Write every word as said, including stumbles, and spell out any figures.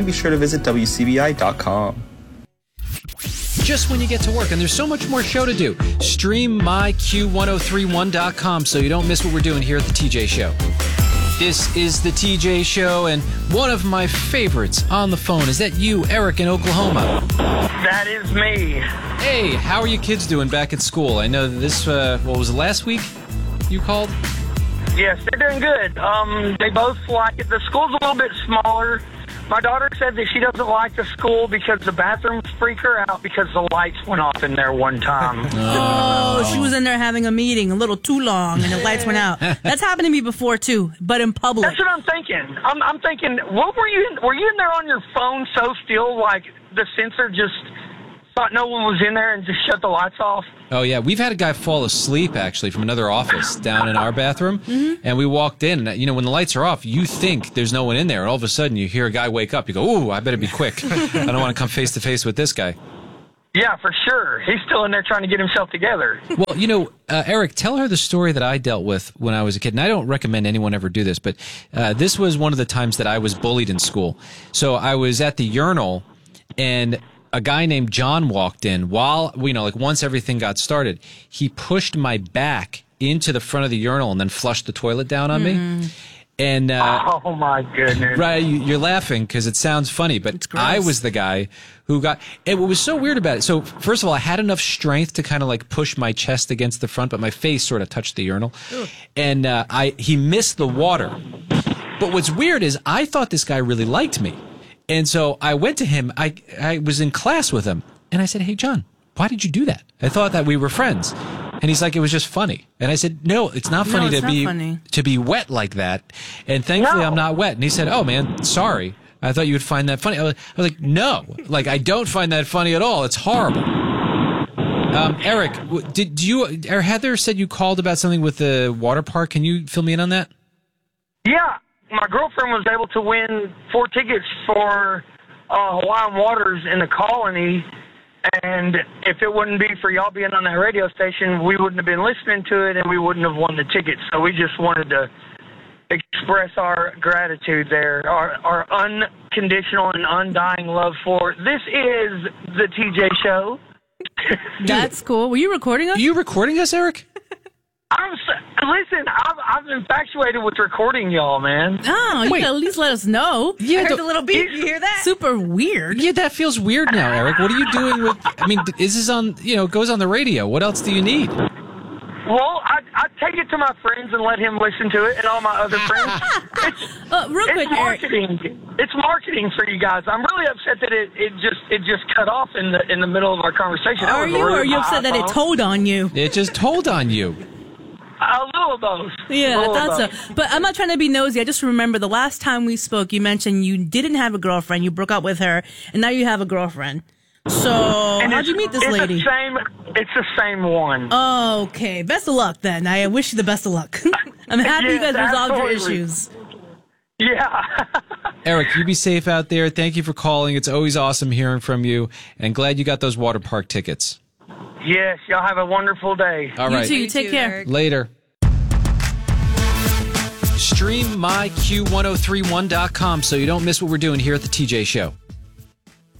be sure to visit W C B I dot com. Just when you get to work, and there's so much more show to do. Stream my Q ten thirty-one dot com so you don't miss what we're doing here at the T J Show. This is the T J Show, and one of my favorites on the phone. Is that you, Eric, in Oklahoma? That is me. Hey, how are you kids doing back at school? I know this, uh, what was it, last week you called? Yes, they're doing good. Um, they both like it. The school's a little bit smaller. My daughter said that she doesn't like the school because the bathrooms freak her out because the lights went off in there one time. Oh, she was in there having a meeting a little too long and the lights went out. That's happened to me before too, but in public. That's what I'm thinking. I'm, I'm thinking, what were you in, were you in there on your phone so still like the sensor just thought no one was in there and just shut the lights off? Oh, yeah. We've had a guy fall asleep, actually, from another office down in our bathroom. Mm-hmm. And we walked in, and, you know, when the lights are off, you think there's no one in there. And all of a sudden, you hear a guy wake up. You go, ooh, I better be quick. I don't want to come face-to-face with this guy. Yeah, for sure. He's still in there trying to get himself together. Well, you know, uh, Eric, tell her the story that I dealt with when I was a kid. And I don't recommend anyone ever do this, but uh, this was one of the times that I was bullied in school. So I was at the urinal, and a guy named John walked in while, you know, like once everything got started. He pushed my back into the front of the urinal and then flushed the toilet down on mm. me. And uh, oh my goodness! Right, you, you're laughing because it sounds funny, but I was the guy who got. And what was so weird about it? So first of all, I had enough strength to kind of like push my chest against the front, but my face sort of touched the urinal, Ugh. and uh, I he missed the water. But what's weird is I thought this guy really liked me. And so I went to him. I I was in class with him, and I said, "Hey, John, why did you do that? I thought that we were friends." And he's like, "It was just funny." And I said, "No, it's not funny no, it's to not be funny. to be wet like that." And thankfully, No. I'm not wet. And he said, "Oh man, sorry. I thought you would find that funny." I was, I was like, "No, like I don't find that funny at all. It's horrible." Um, Eric, w- did you or Heather said you called about something with the water park? Can you fill me in on that? Yeah, my girlfriend was able to win four tickets for uh, Hawaiian Waters in the Colony, and if it wouldn't be for y'all being on that radio station, we wouldn't have been listening to it, and we wouldn't have won the tickets. So we just wanted to express our gratitude there, our, our unconditional and undying love for it. This is the T J Show. That's cool. Were you recording us? Are you recording us, Eric? I'm so, listen, I've, I've infatuated with recording y'all, man. Oh, you Wait. can at least let us know. Yeah, I heard the- the little beep. You hear that? Super weird. Yeah, that feels weird now, Eric. What are you doing with? I mean, is this on? You know, it goes on the radio. What else do you need? Well, I I take it to my friends and let him listen to it, and all my other friends. It's, Uh, real quick, it's Eric. marketing. It's marketing for you guys. I'm really upset that it, it just it just cut off in the in the middle of our conversation. That Are was you, or rude. are you upset that it iPhone. told on you? It just told on you. A little of both. Yeah, A I little thought of both. so. But I'm not trying to be nosy. I just remember the last time we spoke, you mentioned you didn't have a girlfriend. You broke up with her, and now you have a girlfriend. So And how'd it's- you meet this it's lady? The same, it's the same one. Okay, best of luck then. I wish you the best of luck. I'm happy you Yes, guys resolved your absolutely. issues. Yeah. Eric, you be safe out there. Thank you for calling. It's always awesome hearing from you, and glad you got those water park tickets. Yes, y'all have a wonderful day. All You right, too. Take care. later. Stream my Q ten thirty-one dot com so you don't miss what we're doing here at the T J Show.